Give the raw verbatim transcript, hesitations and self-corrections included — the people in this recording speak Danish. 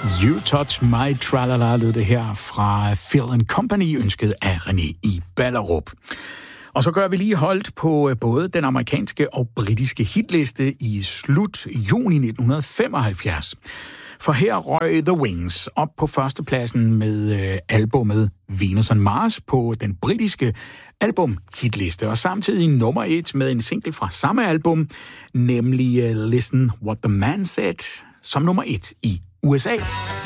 You Touch My Tralala lød det her fra Phil and Company, ønsket af René i Ballerup. Og så gør vi lige holdt på både den amerikanske og britiske hitliste i slut juni nitten femoghalvfjerds. For her røg The Wings op på førstepladsen med albummet Venus on Mars på den britiske album-hitliste, og samtidig nummer et med en single fra samme album, nemlig Listen What the Man Said, som nummer et i U S A.